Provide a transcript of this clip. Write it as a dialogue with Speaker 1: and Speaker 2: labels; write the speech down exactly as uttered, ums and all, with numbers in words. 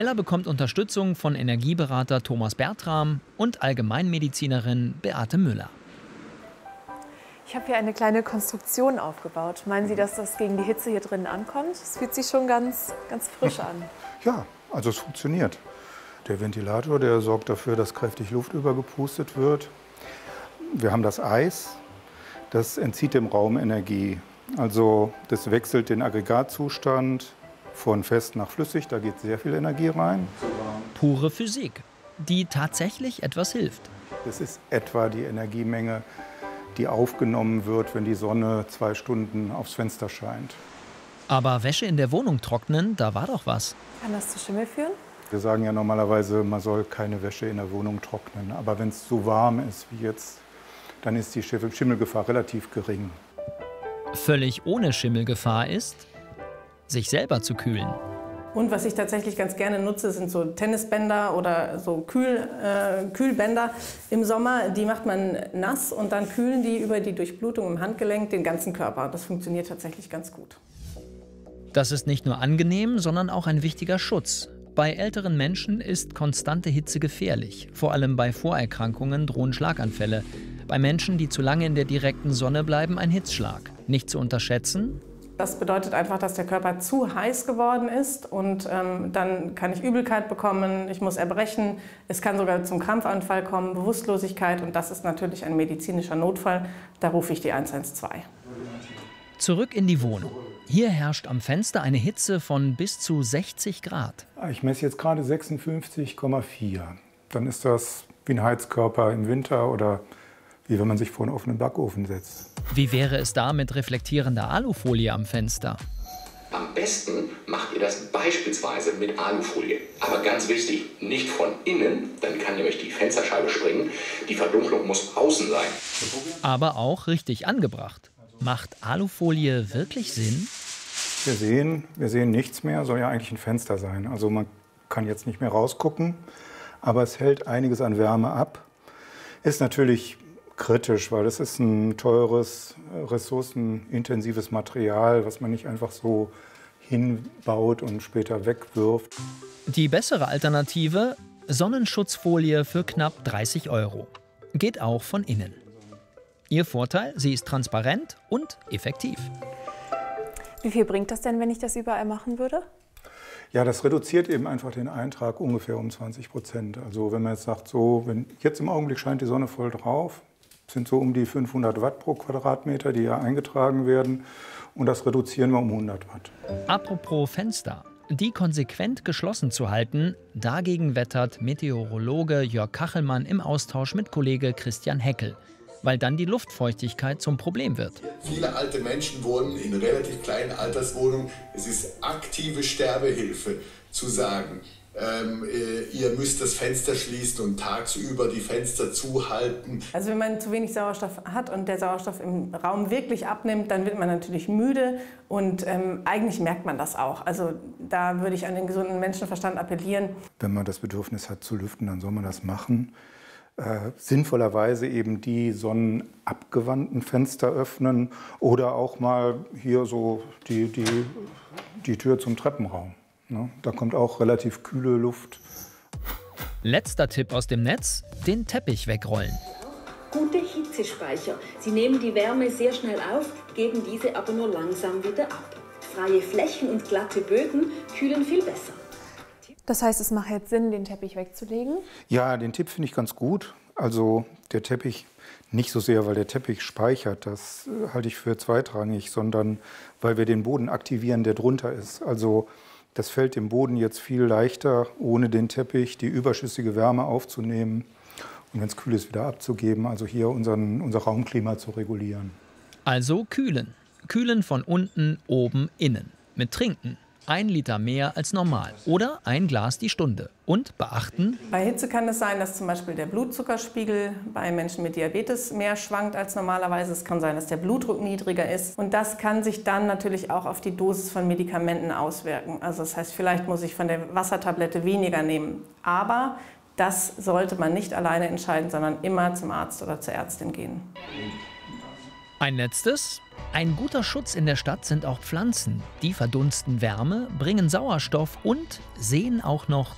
Speaker 1: Ella bekommt Unterstützung von Energieberater Thomas Bertram und Allgemeinmedizinerin Beate Müller.
Speaker 2: Ich habe hier eine kleine Konstruktion aufgebaut. Meinen Sie, dass das gegen die Hitze hier drinnen ankommt? Es fühlt sich schon ganz, ganz frisch an.
Speaker 3: Ja, also es funktioniert. Der Ventilator, der sorgt dafür, dass kräftig Luft übergepustet wird. Wir haben das Eis, das entzieht dem Raum Energie. Also das wechselt den Aggregatzustand von fest nach flüssig, da geht sehr viel Energie rein.
Speaker 1: Pure Physik, die tatsächlich etwas hilft.
Speaker 3: Das ist etwa die Energiemenge, die aufgenommen wird, wenn die Sonne zwei Stunden aufs Fenster scheint.
Speaker 1: Aber Wäsche in der Wohnung trocknen, da war doch was.
Speaker 2: Kann das zu Schimmel führen?
Speaker 3: Wir sagen ja normalerweise, man soll keine Wäsche in der Wohnung trocknen. Aber wenn es so warm ist wie jetzt, dann ist die Schimmelgefahr relativ gering.
Speaker 1: Völlig ohne Schimmelgefahr ist, sich selber zu kühlen.
Speaker 4: Und was ich tatsächlich ganz gerne nutze, sind so Tennisbänder oder so Kühl, äh, Kühlbänder im Sommer. Die macht man nass und dann kühlen die über die Durchblutung im Handgelenk den ganzen Körper. Das funktioniert tatsächlich ganz gut.
Speaker 1: Das ist nicht nur angenehm, sondern auch ein wichtiger Schutz. Bei älteren Menschen ist konstante Hitze gefährlich. Vor allem bei Vorerkrankungen drohen Schlaganfälle. Bei Menschen, die zu lange in der direkten Sonne bleiben, ein Hitzschlag. Nicht zu unterschätzen:
Speaker 4: Das bedeutet einfach, dass der Körper zu heiß geworden ist und ähm, dann kann ich Übelkeit bekommen, ich muss erbrechen, es kann sogar zum Krampfanfall kommen, Bewusstlosigkeit, und das ist natürlich ein medizinischer Notfall. Da rufe ich die eins eins zwei.
Speaker 1: Zurück in die Wohnung. Hier herrscht am Fenster eine Hitze von bis zu sechzig Grad.
Speaker 3: Ich messe jetzt gerade sechsundfünfzig Komma vier. Dann ist das wie ein Heizkörper im Winter oder wie wenn man sich vor einen offenen Backofen setzt.
Speaker 1: Wie wäre es da mit reflektierender Alufolie am Fenster?
Speaker 5: Am besten macht ihr das beispielsweise mit Alufolie. Aber ganz wichtig, nicht von innen, dann kann nämlich die Fensterscheibe springen. Die Verdunklung muss außen sein.
Speaker 1: Aber auch richtig angebracht. Macht Alufolie wirklich Sinn?
Speaker 3: Wir sehen, wir sehen nichts mehr, soll ja eigentlich ein Fenster sein. Also man kann jetzt nicht mehr rausgucken, aber es hält einiges an Wärme ab. Ist natürlich kritisch, weil das ist ein teures, ressourcenintensives Material, was man nicht einfach so hinbaut und später wegwirft.
Speaker 1: Die bessere Alternative: Sonnenschutzfolie für knapp dreißig Euro. Geht auch von innen. Ihr Vorteil: sie ist transparent und effektiv.
Speaker 2: Wie viel bringt das denn, wenn ich das überall machen würde?
Speaker 3: Ja, das reduziert eben einfach den Eintrag ungefähr um zwanzig Prozent. Also wenn man jetzt sagt, so, wenn jetzt im Augenblick scheint die Sonne voll drauf, sind so um die fünfhundert Watt pro Quadratmeter, die ja eingetragen werden. Und das reduzieren wir um hundert Watt.
Speaker 1: Apropos Fenster. Die konsequent geschlossen zu halten, dagegen wettert Meteorologe Jörg Kachelmann im Austausch mit Kollege Christian Heckel, weil dann die Luftfeuchtigkeit zum Problem wird.
Speaker 6: Viele alte Menschen wohnen in relativ kleinen Alterswohnungen. Es ist aktive Sterbehilfe zu sagen, ähm, äh, ihr müsst das Fenster schließen und tagsüber die Fenster zuhalten.
Speaker 4: Also wenn man zu wenig Sauerstoff hat und der Sauerstoff im Raum wirklich abnimmt, dann wird man natürlich müde und ähm, eigentlich merkt man das auch. Also da würde ich an den gesunden Menschenverstand appellieren.
Speaker 3: Wenn man das Bedürfnis hat zu lüften, dann soll man das machen. Äh, sinnvollerweise eben die sonnenabgewandten Fenster öffnen oder auch mal hier so die, die, die Tür zum Treppenraum. Ne? Da kommt auch relativ kühle Luft.
Speaker 1: Letzter Tipp aus dem Netz: den Teppich wegrollen.
Speaker 7: Gute Hitzespeicher. Sie nehmen die Wärme sehr schnell auf, geben diese aber nur langsam wieder ab. Freie Flächen und glatte Böden kühlen viel besser.
Speaker 2: Das heißt, es macht jetzt Sinn, den Teppich wegzulegen?
Speaker 3: Ja, den Tipp finde ich ganz gut. Also der Teppich nicht so sehr, weil der Teppich speichert, das halte ich für zweitrangig, sondern weil wir den Boden aktivieren, der drunter ist. Also das fällt dem Boden jetzt viel leichter, ohne den Teppich die überschüssige Wärme aufzunehmen und wenn es kühl ist, wieder abzugeben. Also hier unseren, unser Raumklima zu regulieren.
Speaker 1: Also kühlen. Kühlen von unten, oben, innen. Mit Trinken. Ein Liter mehr als normal oder ein Glas die Stunde. Und beachten:
Speaker 4: Bei Hitze kann es sein, dass zum Beispiel der Blutzuckerspiegel bei Menschen mit Diabetes mehr schwankt als normalerweise. Es kann sein, dass der Blutdruck niedriger ist. Und das kann sich dann natürlich auch auf die Dosis von Medikamenten auswirken. Also das heißt, vielleicht muss ich von der Wassertablette weniger nehmen. Aber das sollte man nicht alleine entscheiden, sondern immer zum Arzt oder zur Ärztin gehen.
Speaker 1: Ein letztes: ein guter Schutz in der Stadt sind auch Pflanzen. Die verdunsten Wärme, bringen Sauerstoff und sehen auch noch